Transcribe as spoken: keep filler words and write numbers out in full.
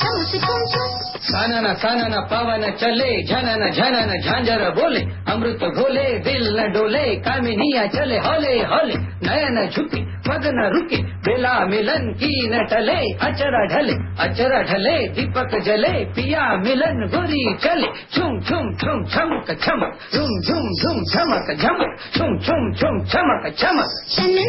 कानन कानन पवन चले, झनन झनन झांझर बोले, अमृत घोले दिल न डोले, कामिनिया चले हौले हौले, नयन झुके पग न रुके, बेला मिलन की न टले, अचरा ढले अचरा ढले, दीपक जले, पिया मिलन गोरी चले, झुम झुम झुम झमक झमक, झुम झुम झुम झमक झमक, झुम झुम झुम झमक झमक।